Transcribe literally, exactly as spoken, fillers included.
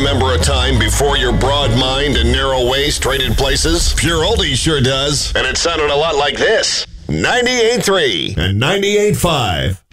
remember a time before your broad mind and narrow waist traded places? Pure Oldies sure does. And it sounded a lot like this. ninety-eight point three and ninety-eight point five.